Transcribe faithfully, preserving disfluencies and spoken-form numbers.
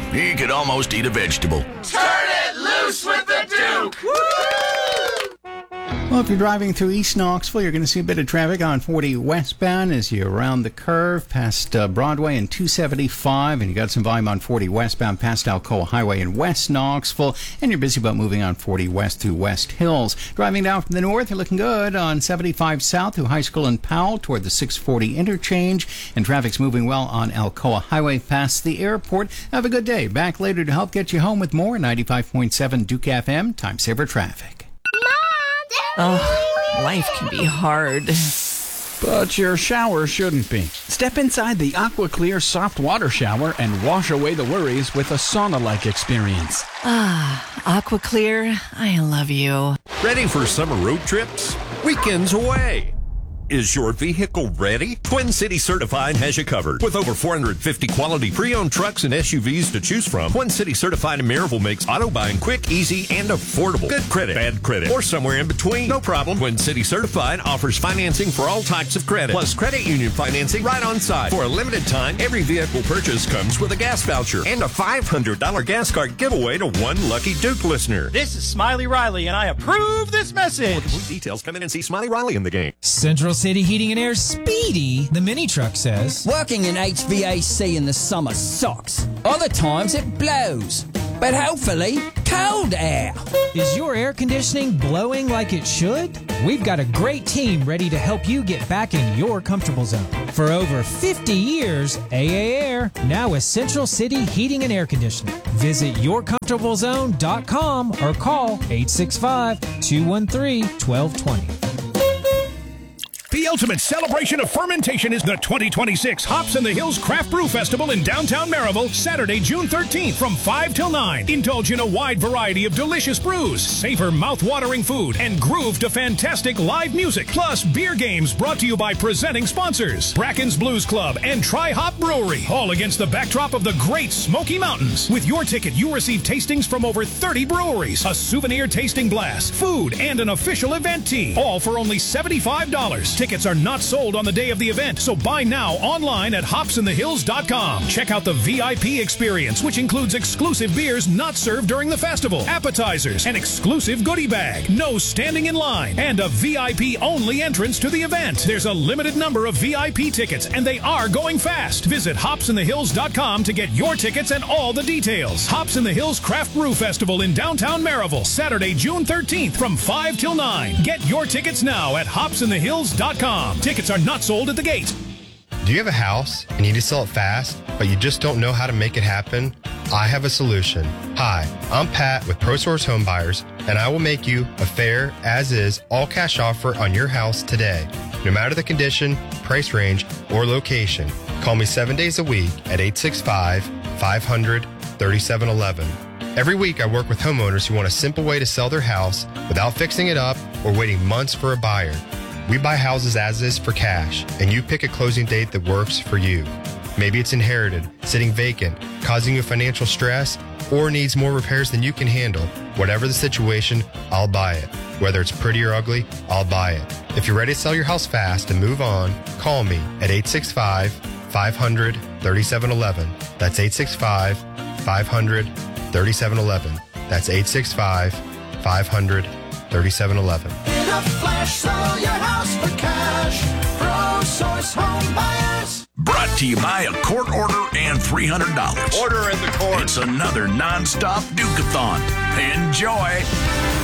he could almost eat a vegetable. Turn it loose with the Duke! Woo! Well, if you're driving through East Knoxville, you're going to see a bit of traffic on forty westbound as you round the curve past uh, Broadway and two seventy-five, and you got some volume on forty westbound past Alcoa Highway in West Knoxville, and you're busy about moving on forty west through West Hills. Driving down from the north, you're looking good on seventy-five south through High School and Powell toward the six forty interchange, and traffic's moving well on Alcoa Highway past the airport. Have a good day. Back later to help get you home with more ninety-five point seven Duke F M, Time Saver Traffic. Oh, life can be hard. But your shower shouldn't be. Step inside the AquaClear soft water shower and wash away the worries with a sauna-like experience. Ah, AquaClear, I love you. Ready for summer road trips? Weekends away. Is your vehicle ready? Twin City Certified has you covered. With over four hundred fifty quality pre-owned trucks and S U Vs to choose from, Twin City Certified in Maryville makes auto buying quick, easy, and affordable. Good credit, bad credit, or somewhere in between. No problem. Twin City Certified offers financing for all types of credit, plus credit union financing right on site. For a limited time, every vehicle purchase comes with a gas voucher and a five hundred dollars gas card giveaway to one lucky Duke listener. This is Smiley Riley, and I approve this message. For complete details, come in and see Smiley Riley in the game. Central City Heating and Air Speedy, the mini truck says. Working in H V A C in the summer sucks. Other times it blows. But hopefully, cold air. Is your air conditioning blowing like it should? We've got a great team ready to help you get back in your comfortable zone. For over fifty years, A A Air, now with Central City Heating and Air Conditioning. Visit your comfortable zone dot com or call eight six five, two one three, one two two zero. The ultimate celebration of fermentation is the twenty twenty-six Hops in the Hills Craft Brew Festival in downtown Maryville, Saturday, June thirteenth from five till nine. Indulge in a wide variety of delicious brews, savor mouth-watering food, and groove to fantastic live music. Plus, beer games brought to you by presenting sponsors, Bracken's Blues Club and Tri-Hop Brewery, all against the backdrop of the Great Smoky Mountains. With your ticket, you receive tastings from over thirty breweries, a souvenir tasting glass, food, and an official event tee, all for only seventy-five dollars. Tickets are not sold on the day of the event, so buy now online at hops in the hills dot com. Check out the V I P experience, which includes exclusive beers not served during the festival, appetizers, an exclusive goodie bag, no standing in line, and a V I P-only entrance to the event. There's a limited number of V I P tickets, and they are going fast. Visit hops in the hills dot com to get your tickets and all the details. Hops in the Hills Craft Brew Festival in downtown Maryville, Saturday, June thirteenth from five till nine. Get your tickets now at hops in the hills dot com. Tickets are not sold at the gate. Do you have a house and you need to sell it fast, but you just don't know how to make it happen? I have a solution. Hi, I'm Pat with ProSource Home Buyers, and I will make you a fair, as-is, all-cash offer on your house today. No matter the condition, price range, or location, call me seven days a week at eight six five, five hundred, thirty-seven eleven. Every week I work with homeowners who want a simple way to sell their house without fixing it up or waiting months for a buyer. We buy houses as is for cash, and you pick a closing date that works for you. Maybe it's inherited, sitting vacant, causing you financial stress, or needs more repairs than you can handle. Whatever the situation, I'll buy it. Whether it's pretty or ugly, I'll buy it. If you're ready to sell your house fast and move on, call me at eight six five, five hundred, thirty-seven eleven. That's eight six five, five hundred, thirty-seven eleven. That's eight six five, five hundred, thirty-seven eleven. In a flash, sell your house for cash. ProSource Home Buyers. Brought to you by a court order and three hundred dollars. Order in the court. It's another non-stop Duke-a-thon. Enjoy.